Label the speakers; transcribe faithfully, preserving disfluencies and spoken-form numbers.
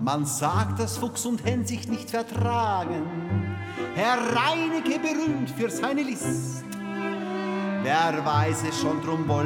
Speaker 1: Man sagt, dass Fuchs und Hen sich nicht vertragen. Herr Reinecke berühmt für seine List. Wer weiß es schon, drum wollt